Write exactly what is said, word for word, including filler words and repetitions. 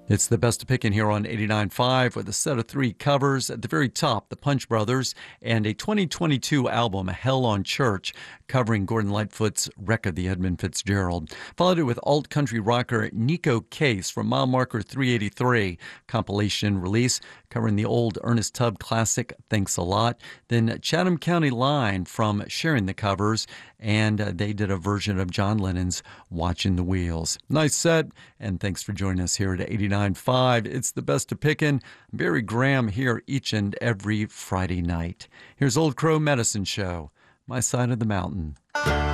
It's the best to pick in here on eighty-nine point five with a set of three covers. At the very top, the Punch Brothers, and a twenty twenty-two album, Hell on Church, covering Gordon Lightfoot's Wreck of the Edmund Fitzgerald. Followed it with alt country rocker Nico Case from Mile Marker three eighty-three, compilation release covering the old Ernest Tubb classic, Thanks a Lot. Then Chatham County Line from Sharing the Covers, and uh, they did a version of John Lennon's Watching the Wheels. Nice set, and thanks for joining us here at eighty-nine point five. It's the best of pickin'. Barry Graham here each and every Friday night. Here's Old Crow Medicine Show, My Side of the Mountain.